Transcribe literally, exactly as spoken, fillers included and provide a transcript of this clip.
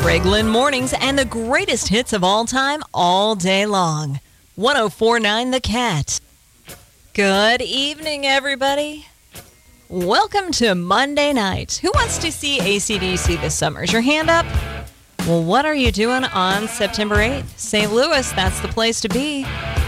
Greg Lynn Mornings and the greatest hits of all time all day long. one oh four point nine The Cat. Good evening, everybody. Welcome to Monday night. Who wants to see A C D C this summer? Is your hand up? Well, what are you doing on September eighth? Saint Louis, that's the place to be.